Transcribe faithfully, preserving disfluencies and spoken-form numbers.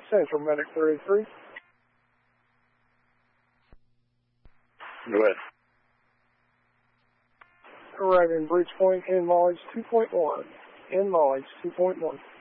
Central Medic three eighty-three. Go ahead. Arriving Bridge Point in mileage two point one. In mileage two point one.